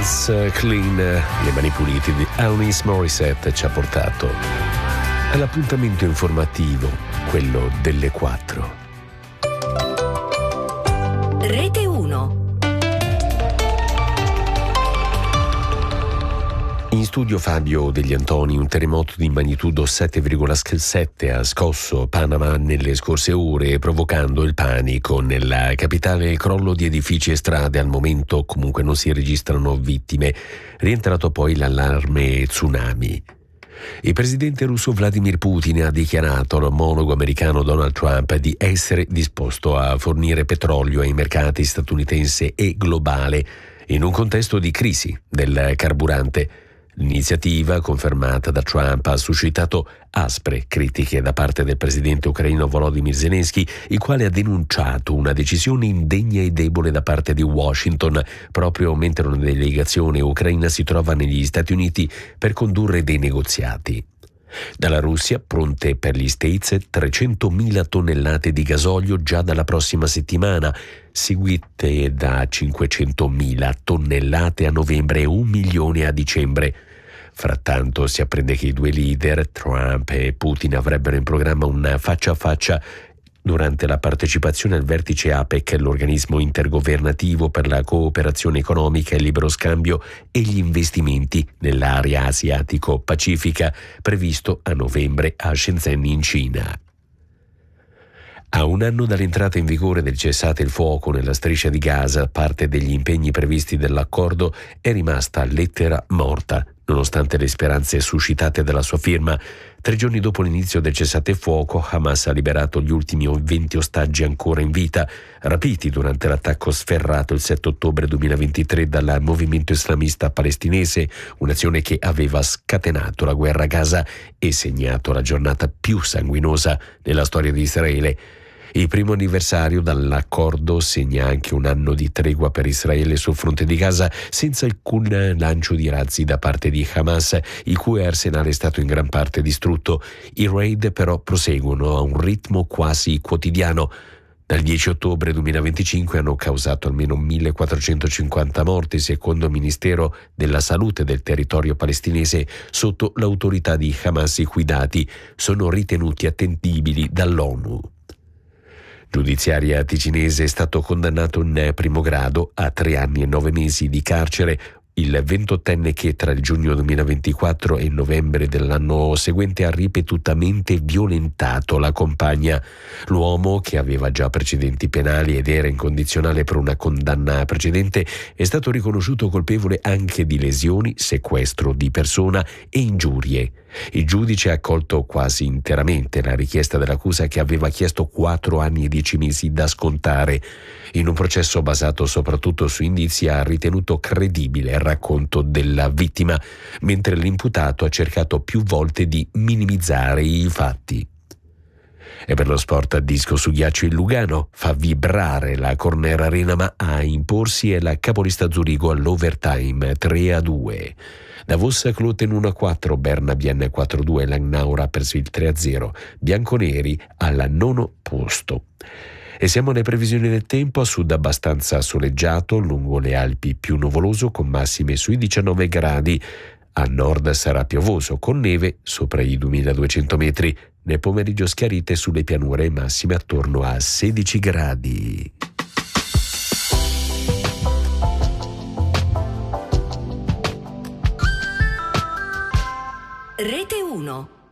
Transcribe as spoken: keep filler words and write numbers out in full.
Hands Clean, le mani pulite di Alanis Morissette ci ha portato all'appuntamento informativo, quello delle quattro. Rete uno. In studio Fabio Degli Antoni. Un terremoto di magnitudo sette virgola sette ha scosso Panama nelle scorse ore, provocando il panico nella capitale. Il crollo di edifici e strade, al momento comunque non si registrano vittime. Rientrato poi l'allarme tsunami. Il presidente russo Vladimir Putin ha dichiarato all'omologo americano Donald Trump di essere disposto a fornire petrolio ai mercati statunitense e globale in un contesto di crisi del carburante. L'iniziativa, confermata da Trump, ha suscitato aspre critiche da parte del presidente ucraino Volodymyr Zelensky, il quale ha denunciato una decisione indegna e debole da parte di Washington, proprio mentre una delegazione ucraina si trova negli Stati Uniti per condurre dei negoziati. Dalla Russia, pronte per gli States, trecentomila tonnellate di gasolio già dalla prossima settimana, seguite da cinquecentomila tonnellate a novembre e un milione a dicembre. Frattanto si apprende che i due leader, Trump e Putin, avrebbero in programma una faccia a faccia durante la partecipazione al vertice APEC, l'organismo intergovernativo per la cooperazione economica e il libero scambio e gli investimenti nell'area asiatico-pacifica, previsto a novembre a Shenzhen in Cina. A un anno dall'entrata in vigore del cessate il fuoco nella striscia di Gaza, parte degli impegni previsti dall'accordo è rimasta lettera morta, nonostante le speranze suscitate dalla sua firma. Tre giorni dopo l'inizio del cessate il fuoco, Hamas ha liberato gli ultimi venti ostaggi ancora in vita, rapiti durante l'attacco sferrato il sette ottobre duemilaventitré dal movimento islamista palestinese, un'azione che aveva scatenato la guerra a Gaza e segnato la giornata più sanguinosa nella storia di Israele. Il primo anniversario dall'accordo segna anche un anno di tregua per Israele sul fronte di Gaza, senza alcun lancio di razzi da parte di Hamas, il cui arsenale è stato in gran parte distrutto. I raid però proseguono a un ritmo quasi quotidiano. Dal dieci ottobre duemilaventicinque hanno causato almeno millequattrocentocinquanta morti, secondo il Ministero della Salute del territorio palestinese, sotto l'autorità di Hamas, i cui dati sono ritenuti attendibili dall'ONU. Giudiziaria ticinese è stato condannato in primo grado a tre anni e nove mesi di carcere il ventottenne che tra il giugno duemilaventiquattro e il novembre dell'anno seguente ha ripetutamente violentato la compagna. L'uomo, che aveva già precedenti penali ed era incondizionale per una condanna precedente, è stato riconosciuto colpevole anche di lesioni, sequestro di persona e ingiurie. Il giudice ha accolto quasi interamente la richiesta dell'accusa, che aveva chiesto quattro anni e dieci mesi da scontare. In un processo basato soprattutto su indizi, ha ritenuto credibile il racconto della vittima, mentre l'imputato ha cercato più volte di minimizzare i fatti. E per lo sport, a disco su ghiaccio il Lugano fa vibrare la Corner Arena, ma a imporsi è la capolista Zurigo all'overtime tre a due. Davos Kloten uno a quattro, Berna Bienne quattro a due, Langnau Rapperswil tre a zero, bianconeri al nono posto. E siamo alle previsioni del tempo: a sud abbastanza soleggiato, lungo le Alpi più nuvoloso con massime sui diciannove gradi, a nord sarà piovoso con neve sopra i duemiladuecento metri, nel pomeriggio schiarite sulle pianure, massime attorno a sedici gradi. Rete uno.